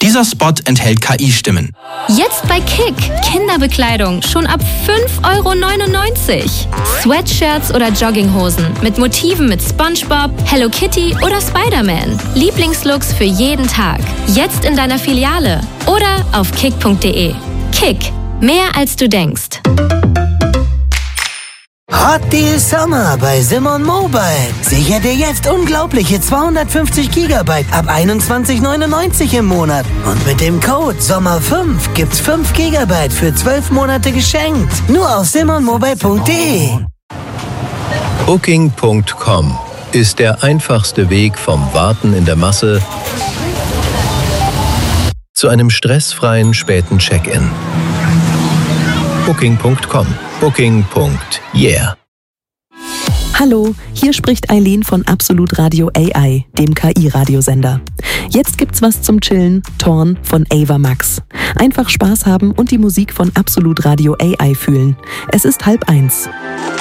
Dieser Spot enthält KI-Stimmen. Jetzt bei Kick. Kinderbekleidung schon ab 5,99 €. Sweatshirts oder Jogginghosen mit Motiven mit SpongeBob, Hello Kitty oder Spider-Man. Lieblingslooks für jeden Tag. Jetzt in deiner Filiale oder auf kick.de. Kick. Mehr als du denkst. Hot Deal Summer bei Simon Mobile. Sichere dir jetzt unglaubliche 250 GB ab 21,99 € im Monat. Und mit dem Code SOMMER5 gibt's 5 GB für 12 Monate geschenkt. Nur auf simonmobile.de. Booking.com ist der einfachste Weg vom Warten in der Masse zu einem stressfreien späten Check-in. Booking.com. Booking.yeah. Hallo, hier spricht Eileen von Absolut Radio AI, dem KI-Radiosender. Jetzt gibt's was zum Chillen, Torn von Ava Max. Einfach Spaß haben und die Musik von Absolut Radio AI fühlen. Es ist 12:30.